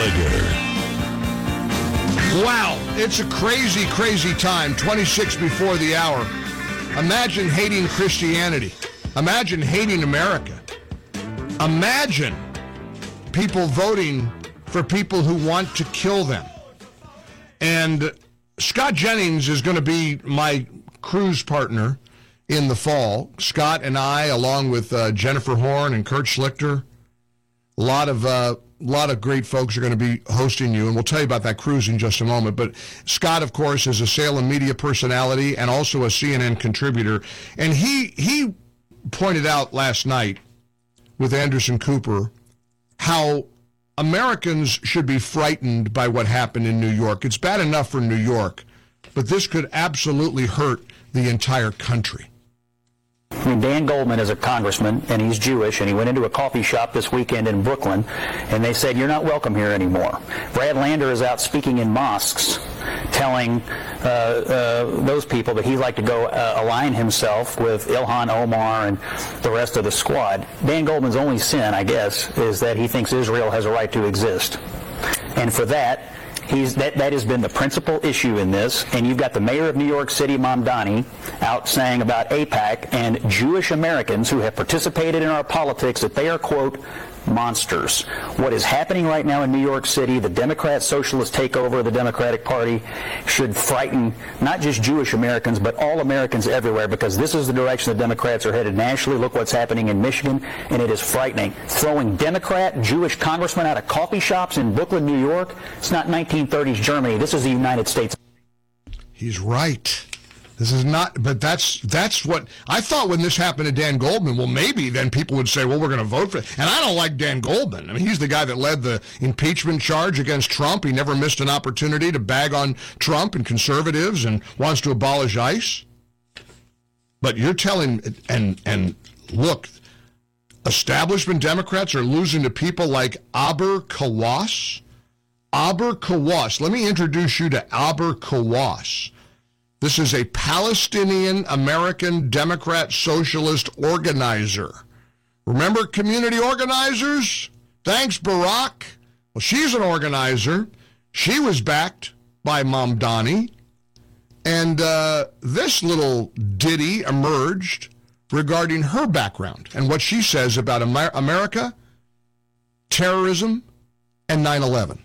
Gallagher. Wow, it's a crazy, crazy time. 26 before the hour. Imagine hating Christianity. Imagine hating America. Imagine people voting for people who want to kill them. And Scott Jennings is going to be my cruise partner in the fall. Scott and I, along with Jennifer Horn and Kurt Schlichter, a lot of great folks are going to be hosting you, and we'll tell you about that cruise in just a moment. But Scott, of course, is a Salem media personality and also a CNN contributor. And he pointed out last night with Anderson Cooper how Americans should be frightened by what happened in New York. It's bad enough for New York, but this could absolutely hurt the entire country. I mean, Dan Goldman is a congressman, and he's Jewish, and he went into a coffee shop this weekend in Brooklyn, and they said, "You're not welcome here anymore." Brad Lander is out speaking in mosques, telling those people that he'd like to go align himself with Ilhan Omar and the rest of the squad. Dan Goldman's only sin, I guess, is that he thinks Israel has a right to exist. And for that, that has been the principal issue in this, and you've got the mayor of New York City, Mamdani, out saying about AIPAC and Jewish Americans who have participated in our politics that they are, quote, monsters. What is happening right now in New York City, the Democrat socialist takeover of the Democratic Party, should frighten not just Jewish Americans, but all Americans everywhere, because this is the direction the Democrats are headed nationally. Look what's happening in Michigan, and it is frightening. Throwing Democrat Jewish congressmen out of coffee shops in Brooklyn, New York, it's not 1930s Germany. This is the United States. He's right. This is not, but that's what I thought when this happened to Dan Goldman. Well, maybe then people would say, well, we're going to vote for it. And I don't like Dan Goldman. I mean, he's the guy that led the impeachment charge against Trump. He never missed an opportunity to bag on Trump and conservatives and wants to abolish ICE. But you're telling, and look, establishment Democrats are losing to people like Aber Kawas. Aber Kawas. Let me introduce you to Aber Kawas. This is a Palestinian-American Democrat socialist organizer. Remember community organizers? Thanks, Barack. Well, she's an organizer. She was backed by Mamdani. And this little ditty emerged regarding her background and what she says about America, terrorism, and 9/11.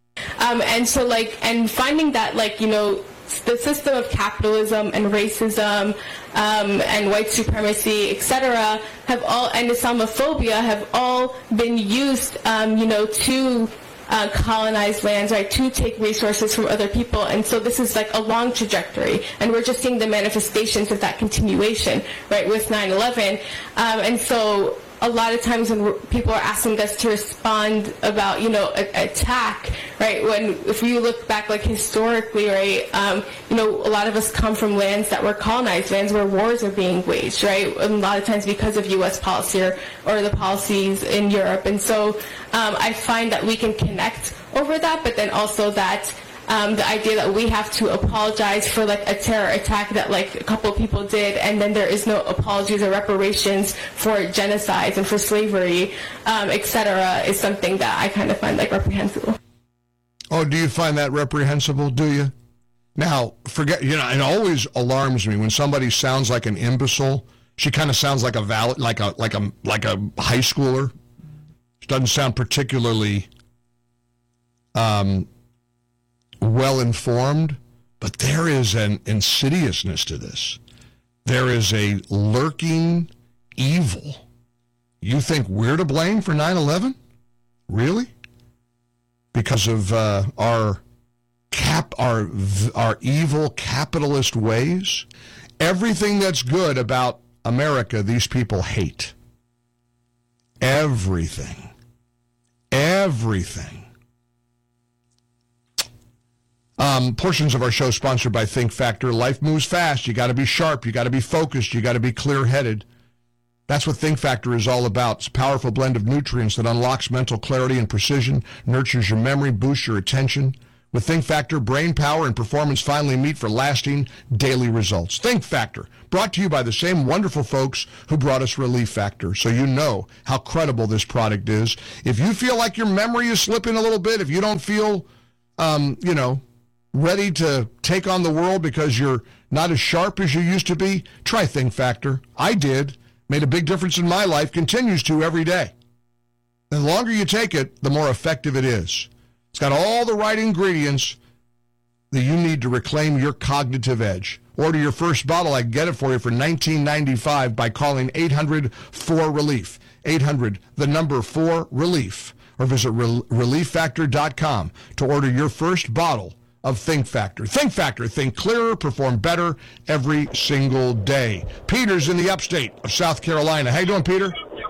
And finding that, the system of capitalism and racism and white supremacy, etc., and Islamophobia have all been used, to colonize lands, right, to take resources from other people. And so this is like a long trajectory, and we're just seeing the manifestations of that continuation, right, with 9/11. And so a lot of times when people are asking us to respond about, attack, right, if you look back, historically, right, a lot of us come from lands that were colonized, lands where wars are being waged, right, a lot of times because of U.S. policy or the policies in Europe. And so I find that we can connect over that, but then also that the idea that we have to apologize for a terror attack that a couple of people did, and then there is no apologies or reparations for genocides and for slavery, etc., is something that I kind of find reprehensible. Oh, do you find that reprehensible? Do you? Now, it always alarms me when somebody sounds like an imbecile. She kind of sounds like a high schooler. She doesn't sound particularly well-informed, but there is an insidiousness to this. There is a lurking evil. You think we're to blame for 9/11? Really? Because of our evil capitalist ways? Everything that's good about America, these people hate. Everything. Everything. Portions of our show sponsored by Think Factor. Life moves fast. You got to be sharp. You got to be focused. You got to be clear-headed. That's what Think Factor is all about. It's a powerful blend of nutrients that unlocks mental clarity and precision, nurtures your memory, boosts your attention. With Think Factor, brain power and performance finally meet for lasting daily results. Think Factor, brought to you by the same wonderful folks who brought us Relief Factor, so you know how credible this product is. If you feel like your memory is slipping a little bit, if you don't feel, ready to take on the world because you're not as sharp as you used to be, try Think Factor. I did. Made a big difference in my life, continues to every day. The longer you take it, the more effective it is. It's got all the right ingredients that you need to reclaim your cognitive edge. Order your first bottle. I can get it for you for $19.95 by calling 800-4RELIEF. 800, the number 4-RELIEF. Or visit ReliefFactor.com to order your first bottle of Think Factor. Think Factor. Think clearer, perform better every single day. Peter's in the upstate of South Carolina. How you doing, Peter?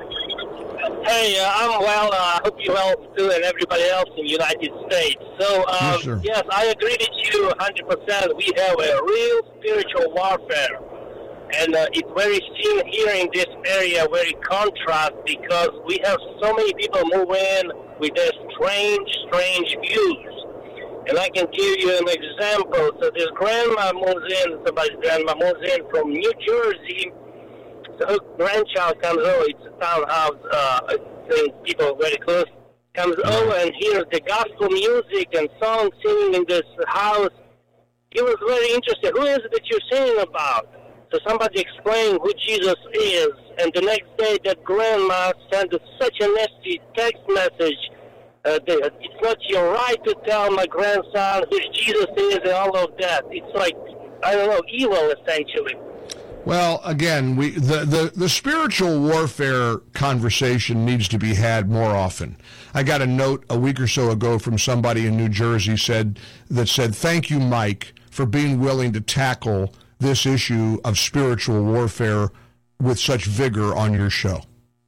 Hey, I'm well. I hope you're well too, and everybody else in the United States. So, yes, I agree with you 100%. We have a real spiritual warfare, and it's very seen here in this area, very contrast, because we have so many people move in with their strange views. And I can give you an example. So this grandma moves in, somebody's grandma moves in from New Jersey. So her grandchild comes over, it's a townhouse, people very close, comes over and hears the gospel music and songs singing in this house. He was very interested. Who is it that you're singing about? So somebody explained who Jesus is, and the next day that grandma sent such a nasty text message. It's not your right to tell my grandson who Jesus is and all of that. It's like, I don't know, evil essentially. Well, again, the spiritual warfare conversation needs to be had more often. I got a note a week or so ago from somebody in New Jersey that said, "Thank you, Mike, for being willing to tackle this issue of spiritual warfare with such vigor on your show."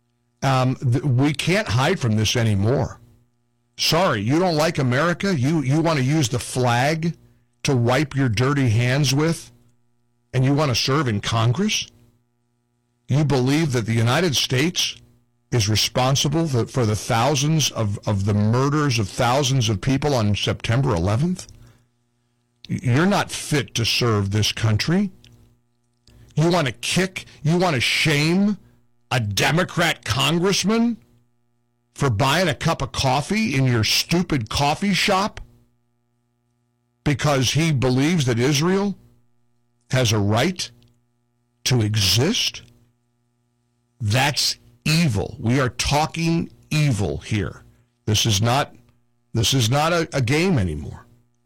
We can't hide from this anymore. Sorry, you don't like America? You want to use the flag to wipe your dirty hands with? And you want to serve in Congress? You believe that the United States is responsible for the thousands of the murders of thousands of people on September 11th? You're not fit to serve this country. You want to shame a Democrat congressman for buying a cup of coffee in your stupid coffee shop because he believes that Israel has a right to exist? That's evil. We are talking evil here. This is not a game anymore.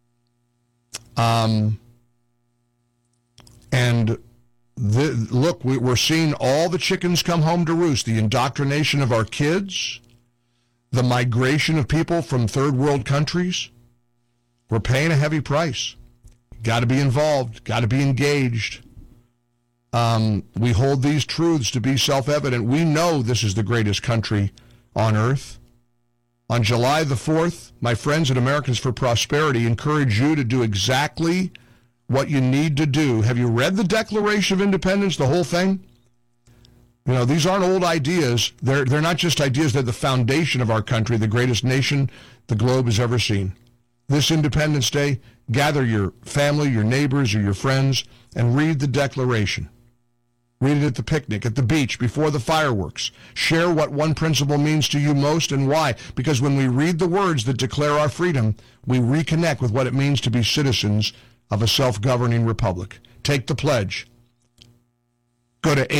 Look, we're seeing all the chickens come home to roost. The indoctrination of our kids, the migration of people from third world countries. We're paying a heavy price. Got to be involved, got to be engaged. We hold these truths to be self-evident. We know this is the greatest country on earth. On July the 4th, my friends at Americans for Prosperity encourage you to do exactly what you need to do. Have you read the Declaration of Independence, the whole thing? You know, these aren't old ideas. They're not just ideas. They're the foundation of our country, the greatest nation the globe has ever seen. This Independence Day, gather your family, your neighbors, or your friends, and read the Declaration. Read it at the picnic, at the beach, before the fireworks. Share what one principle means to you most and why. Because when we read the words that declare our freedom, we reconnect with what it means to be citizens of a self-governing republic. Take the pledge. Go to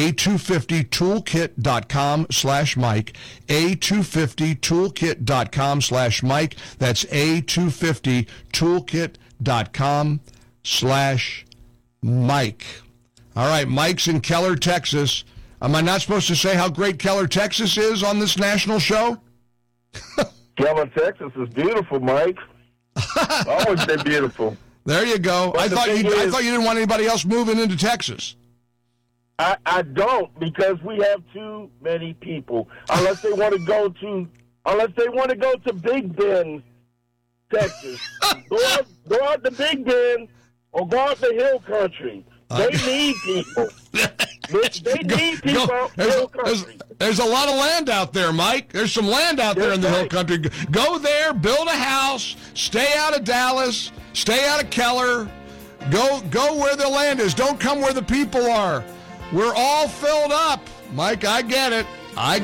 a250toolkit.com/Mike, a250toolkit.com/Mike. That's a250toolkit.com/Mike. All right, Mike's in Keller, Texas. Am I not supposed to say how great Keller, Texas is on this national show? Keller, Texas is beautiful, Mike. Always been beautiful. There you go. I thought you didn't want anybody else moving into Texas. I don't, because we have too many people. Unless they want to go to Big Bend, Texas. Go out to Big Bend or go out to Hill Country. They need people. They need people. There's a lot of land out there, Mike. There's some land out there in the hill country. Go there, build a house, stay out of Dallas, stay out of Keller. Go where the land is. Don't come where the people are. We're all filled up. Mike, I get it.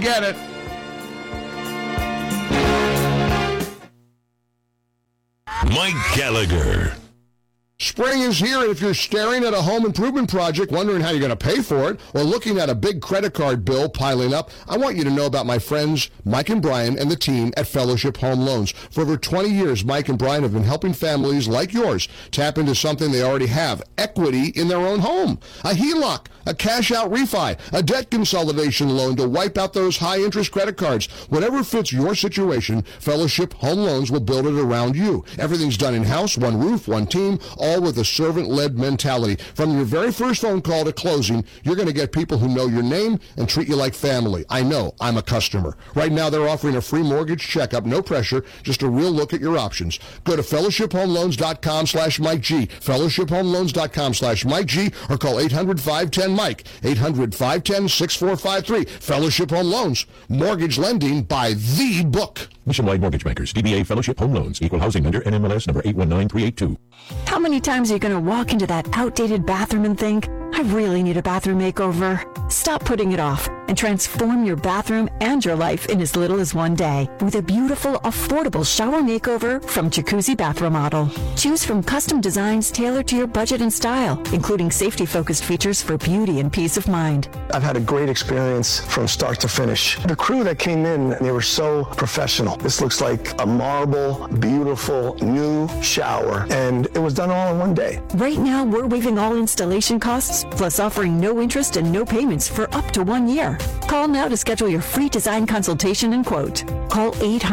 Mike Gallagher. Spring is here, and if you're staring at a home improvement project, wondering how you're going to pay for it, or looking at a big credit card bill piling up, I want you to know about my friends Mike and Brian and the team at Fellowship Home Loans. For over 20 years, Mike and Brian have been helping families like yours tap into something they already have, equity in their own home. A HELOC, a cash-out refi, a debt consolidation loan to wipe out those high-interest credit cards. Whatever fits your situation, Fellowship Home Loans will build it around you. Everything's done in-house, one roof, one team, all with a servant-led mentality. From your very first phone call to closing, you're going to get people who know your name and treat you like family. I know. I'm a customer. Right now, they're offering a free mortgage checkup, no pressure, just a real look at your options. Go to fellowshiphomeloans.com/Mike G, fellowshiphomeloans.com/Mike G, or call 800-510-MIKE, 800-510-6453. Fellowship Home Loans, mortgage lending by the book. Nationwide Mortgage Bankers, DBA Fellowship Home Loans, Equal Housing Lender, NMLS number 819382. How many times are you going to walk into that outdated bathroom and think, I really need a bathroom makeover? Stop putting it off and transform your bathroom and your life in as little as one day with a beautiful, affordable shower makeover from Jacuzzi Bath Remodel. Choose from custom designs tailored to your budget and style, including safety-focused features for beauty and peace of mind. I've had a great experience from start to finish. The crew that came in, they were so professional. This looks like a marble, beautiful, new shower, and it was done all in one day. Right now, we're waiving all installation costs, plus offering no interest and no payments for up to 1 year. Call now to schedule your free design consultation and quote. Call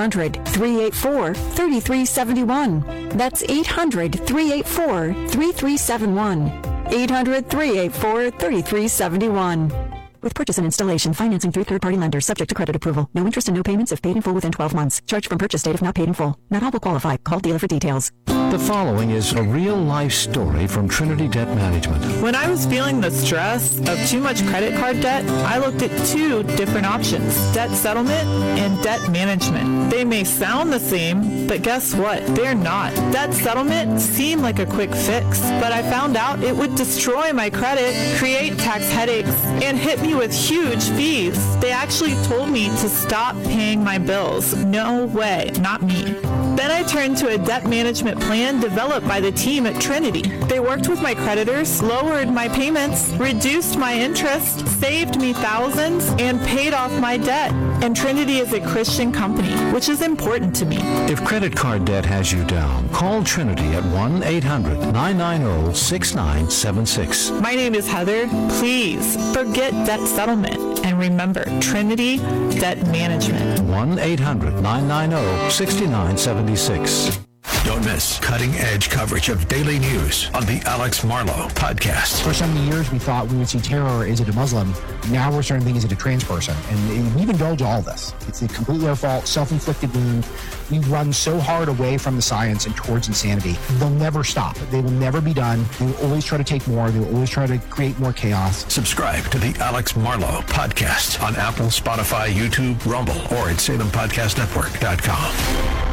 800-384-3371. That's 800-384-3371. 800-384-3371. With purchase and installation, financing through third-party lenders, subject to credit approval. No interest and no payments if paid in full within 12 months. Charge from purchase date if not paid in full. Not all will qualify. Call dealer for details. The following is a real-life story from Trinity Debt Management. When I was feeling the stress of too much credit card debt, I looked at two different options, debt settlement and debt management. They may sound the same, but guess what? They're not. Debt settlement seemed like a quick fix, but I found out it would destroy my credit, create tax headaches, and hit me with huge fees. They actually told me to stop paying my bills. No way, not me. Then I turned to a debt management plan developed by the team at Trinity. They worked with my creditors, lowered my payments, reduced my interest, saved me thousands, and paid off my debt. And Trinity is a Christian company, which is important to me. If credit card debt has you down, call Trinity at 1-800-990-6976. My name is Heather. Please forget debt settlement and remember Trinity Debt Management. 1-800-990-6976. Don't miss cutting-edge coverage of daily news on the Alex Marlow Podcast. For so many years, we thought we would see terror. Is it a Muslim? Now we're starting to think, is it a trans person? And we've indulged all this. It's a completely our fault, self-inflicted wound. We've run so hard away from the science and towards insanity. They'll never stop. They will never be done. They will always try to take more. They will always try to create more chaos. Subscribe to the Alex Marlow Podcast on Apple, Spotify, YouTube, Rumble, or at SalemPodcastNetwork.com.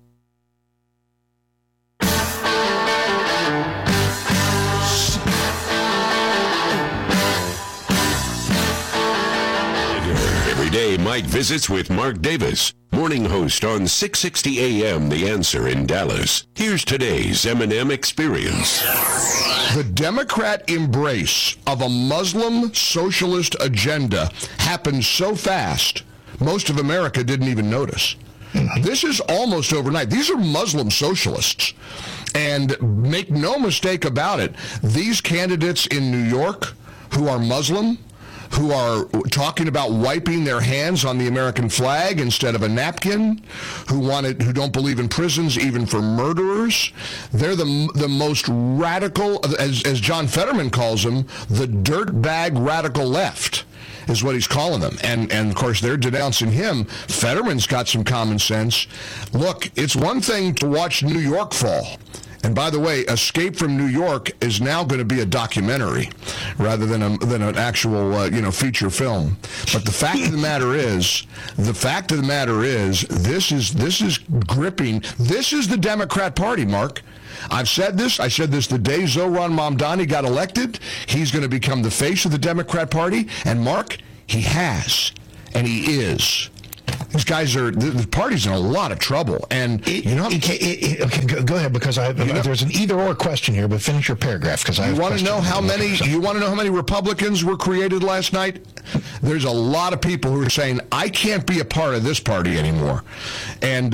Day, Mike visits with Mark Davis, morning host on 660 AM The Answer in Dallas. Here's today's M&M Experience. The Democrat embrace of a Muslim socialist agenda happened so fast, most of America didn't even notice. This is almost overnight. These are Muslim socialists. And make no mistake about it, these candidates in New York who are Muslim, who are talking about wiping their hands on the American flag instead of a napkin, who don't believe in prisons even for murderers. They're the most radical, as John Fetterman calls them, the dirtbag radical left is what he's calling them. And of course, they're denouncing him. Fetterman's got some common sense. Look, it's one thing to watch New York fall. And by the way, Escape from New York is now going to be a documentary rather than an actual feature film. But the fact of the matter is, this is gripping. This is the Democrat Party, Mark. I've said this. I said this the day Zohran Mamdani got elected. He's going to become the face of the Democrat Party. And Mark, he has, and he is. These guys the party's in a lot of trouble. And go ahead, because there's an either-or question here, but finish your paragraph. Because you want to know how many Republicans were created last night? There's a lot of people who are saying, I can't be a part of this party anymore. And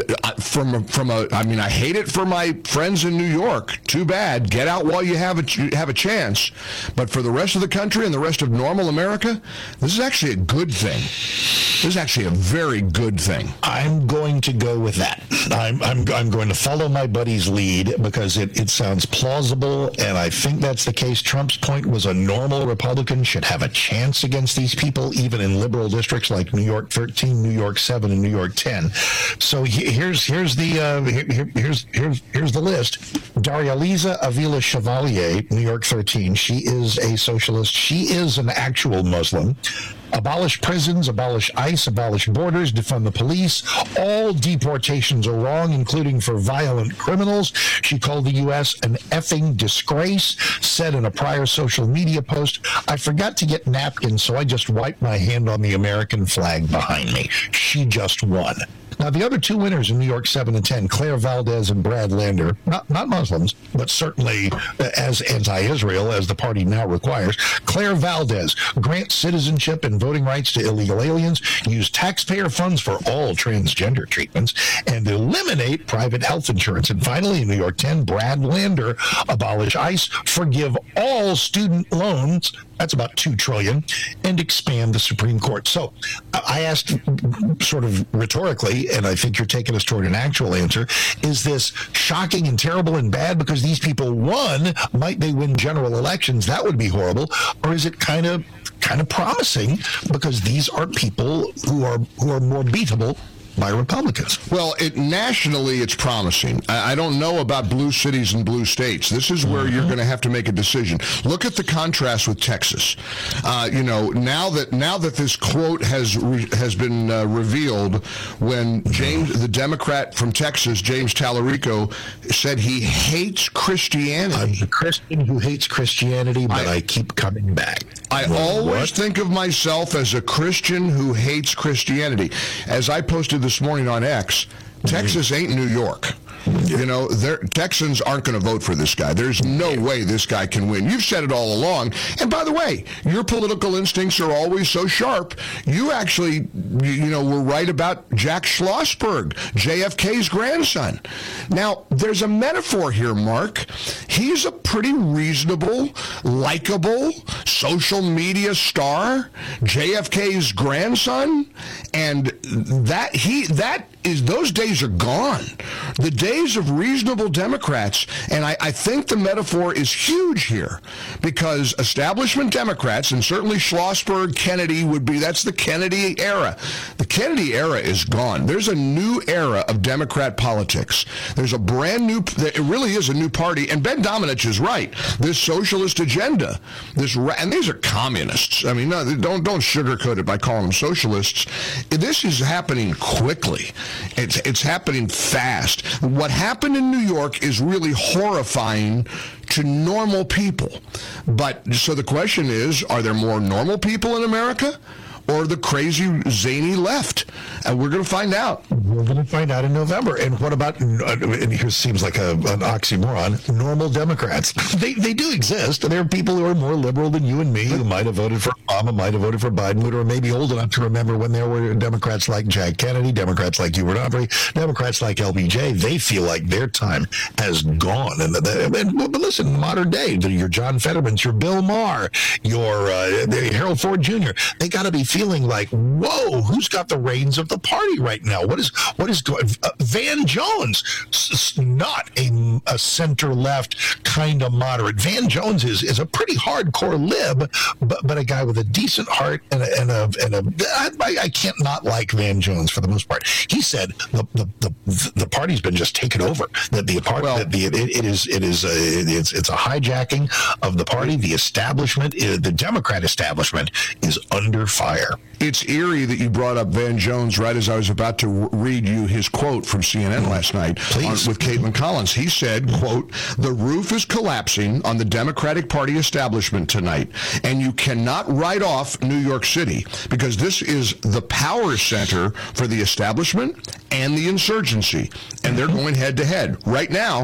I hate it for my friends in New York. Too bad. Get out while you have a chance. But for the rest of the country and the rest of normal America, this is actually a good thing. This is actually a very good thing. I'm going to go with that. I'm going to follow my buddy's lead because it sounds plausible, and I think that's the case. Trump's point was a normal Republican should have a chance against these people, even in liberal districts like New York 13, New York 7, and New York 10. So here's the list. Darializa Avila Chevalier, New York 13. She is a socialist. She is an actual Muslim. Abolish prisons, abolish ICE, abolish borders, defund the police. All deportations are wrong, including for violent criminals. She called the U.S. an effing disgrace, said in a prior social media post, I forgot to get napkins, so I just wiped my hand on the American flag behind me. She just won. Now, the other two winners in New York 7 and 10, Claire Valdez and Brad Lander, not Muslims, but certainly as anti-Israel as the party now requires. Claire Valdez, grant citizenship and voting rights to illegal aliens, use taxpayer funds for all transgender treatments, and eliminate private health insurance. And finally, in New York 10, Brad Lander, abolish ICE, forgive all student loans, that's about $2 trillion, and expand the Supreme Court. So I asked sort of rhetorically, and I think you're taking us toward an actual answer, is this shocking and terrible and bad because these people won? Might they win general elections? That would be horrible. Or is it kind of promising because these are people who are more beatable by Republicans? Well, nationally, it's promising. I don't know about blue cities and blue states. This is where you're going to have to make a decision. Look at the contrast with Texas. Now that this quote has been revealed, when the Democrat from Texas, James Tallarico, said he hates Christianity. I'm a Christian who hates Christianity, but I keep coming back. I always think of myself as a Christian who hates Christianity. As I posted this morning on X, Texas ain't New York. Texans aren't going to vote for this guy. There's no way this guy can win. You've said it all along. And by the way, your political instincts are always so sharp. You actually, were right about Jack Schlossberg, JFK's grandson. Now, there's a metaphor here, Mark. He's a pretty reasonable, likable social media star, JFK's grandson, and those days are gone. The days of reasonable Democrats, and I think the metaphor is huge here, because establishment Democrats, and certainly Schlossberg, Kennedy that's the Kennedy era. The Kennedy era is gone. There's a new era of Democrat politics. There's a brand new, it really is a new party, and Ben Domenech is right. This socialist agenda, and these are communists. I mean, no, don't sugarcoat it by calling them socialists. This is happening quickly. It's happening fast. What happened in New York is really horrifying to normal people. But so the question is, are there more normal people in America, or the crazy, zany left? And we're going to find out. We're going to find out in November. And what about, and here seems like an oxymoron, normal Democrats? They do exist. There are people who are more liberal than you and me, who might have voted for Obama, might have voted for Biden, who are maybe old enough to remember when there were Democrats like Jack Kennedy, Democrats like Hubert Humphrey, Democrats like LBJ. They feel like their time has gone. But listen, modern day, your John Fettermans, your Bill Maher, your Harold Ford Jr., they got to be feeling like, whoa, who's got the reins of the party right now? What is going? Van Jones, not a center left kind of moderate. Van Jones is a pretty hardcore lib, but a guy with a decent heart and I can't not like Van Jones for the most part. He said the party's been just taken over. That it's a hijacking of the party. The establishment, the Democrat establishment, is under fire. It's eerie that you brought up Van Jones right as I was about to read you his quote from CNN last night with Caitlin Collins. He said, quote, "The roof is collapsing on the Democratic Party establishment tonight, and you cannot write off New York City because this is the power center for the establishment and the insurgency, and they're going head to head. Right now,